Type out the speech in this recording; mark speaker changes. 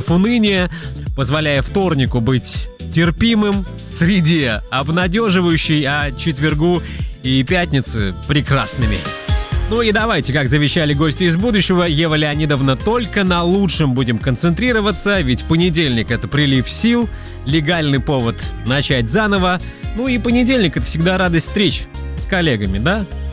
Speaker 1: градусов уныния, позволяя вторнику быть терпимым, среде обнадеживающей, а четвергу и пятнице прекрасными. Ну и давайте, как завещали гости из будущего, Ева Леонидовна, только на лучшем будем концентрироваться, ведь понедельник — это прилив сил, легальный повод начать заново, ну и понедельник — это всегда радость встреч с коллегами, да?